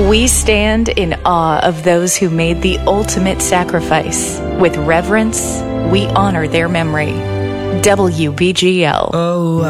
We stand in awe of those who made the ultimate sacrifice. With reverence, we honor their memory. WBGL. Oh,